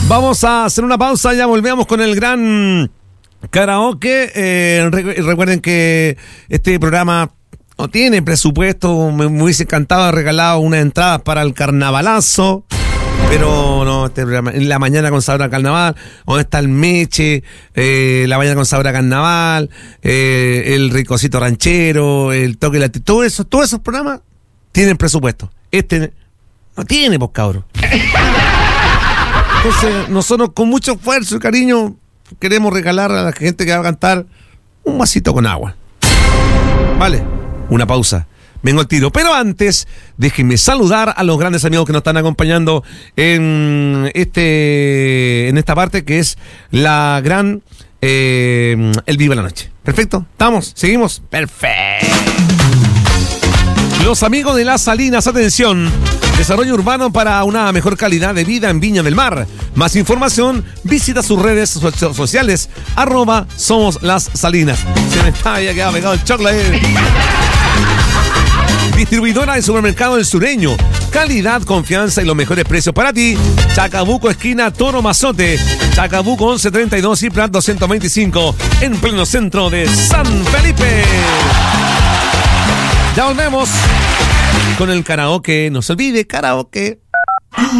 Vamos a hacer una pausa, ya volvemos con el gran karaoke. Recuerden que este programa no tiene presupuesto. Me hubiese encantado haber regalado unas entradas para el carnavalazo, pero no, este programa, en la mañana con sabor a carnaval, donde está el Meche, la mañana con sabor a carnaval, el ricocito ranchero, el toque de la... todos esos programas tienen presupuesto. Este no tiene, pues, cabros. Entonces, nosotros con mucho esfuerzo y cariño queremos regalar a la gente que va a cantar un vasito con agua. Vale, una pausa. Vengo al tiro. Pero antes, déjenme saludar a los grandes amigos que nos están acompañando en esta parte que es la gran El Viva la Noche. ¿Perfecto? ¿Estamos? ¿Seguimos? Perfecto. Los amigos de Las Salinas, atención. Desarrollo urbano para una mejor calidad de vida en Viña del Mar. Más información, visita sus redes sociales, @Somos Las Salinas. Se me está ya quedado pegado el chocolate. Distribuidora de supermercado El Sureño. Calidad, confianza y los mejores precios para ti. Chacabuco, esquina Toro Mazote. Chacabuco 1132 y Prat 225. En pleno centro de San Felipe. Ya volvemos con el karaoke. No se olvide, karaoke.